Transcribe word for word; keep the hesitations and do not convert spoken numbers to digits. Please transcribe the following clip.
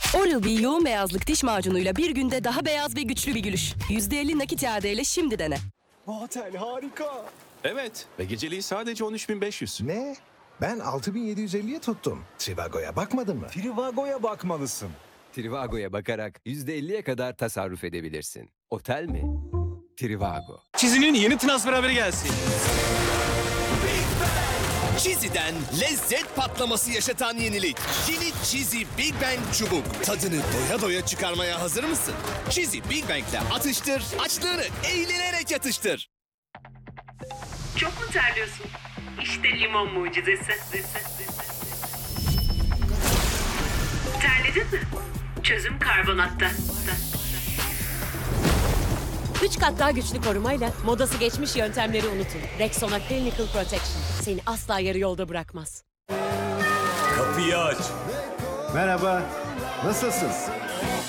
Oral-B yoğun beyazlık diş macunuyla bir günde daha beyaz ve güçlü bir gülüş. yüzde elli nakit iadeyle şimdi dene. Otel harika. Evet ve geceliği sadece on üç bin beş yüz. Ne? Ben altı bin yedi yüz elliye tuttum. Trivago'ya bakmadın mı? Trivago'ya bakmalısın. Trivago'ya bakarak yüzde elliye kadar tasarruf edebilirsin. Otel mi? Trivago. Çizinin yeni transfer haberi gelsin. Cheezy'den lezzet patlaması yaşatan yenilik. Yeni Cheesy Big Bang çubuk. Tadını doya doya çıkarmaya hazır mısın? Cheesy Big Bang'le atıştır, açlığını eğlenerek yatıştır. Çok mu terliyorsun? İşte limon mucizesi. Terledin mi? Çözüm karbonatta. Üç kat daha güçlü korumayla modası geçmiş yöntemleri unutun. Rexona Clinical Protection seni asla yarı yolda bırakmaz. Kapıyı aç. Merhaba. Nasılsın?